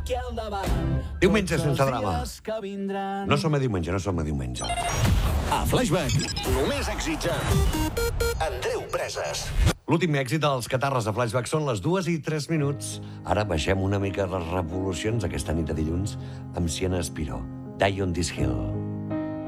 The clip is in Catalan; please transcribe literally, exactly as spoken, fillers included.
Diumenge sense drama. No som a diumenge, no som a diumenge. A Flashback. Només èxits amb Andreu Preses. L'últim èxit dels Catarres de Flashback són les dues i tres minuts. Ara baixem una mica les revolucions aquesta nit de dilluns amb Siena Spiro. Die on this hill.